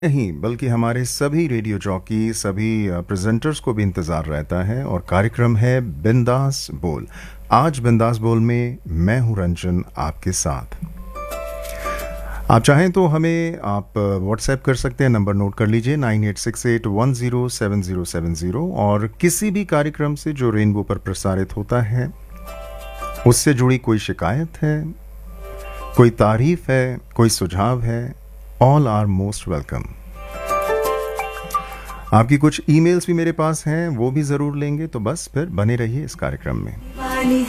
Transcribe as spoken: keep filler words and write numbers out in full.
नहीं, बल्कि हमारे सभी रेडियो जॉकी, सभी अ, प्रेज़ेंटर्स को भी इंतज़ार रहता है और कार्यक्रम है बिंदास बोल। आज बिंदास बोल में मैं हूँ रंजन आपके साथ। आप चाहें तो हमें आप व्हाट्सएप कर सकते हैं, नंबर नोट कर लीजिए nine eight six eight one zero seven zero seven zero और किसी भी कार्यक्रम से जो रेनबो पर प्रसारित होता है, उससे जुड़ी कोई शिकायत है, कोई तारीफ़ है, कोई सुझाव है, ऑल आर मोस्ट वेलकम। आपकी कुछ ईमेल्स भी मेरे पास हैं, वो भी ज़रूर लेंगे, तो बस फिर बने रहिए इस कार्यक्रम में।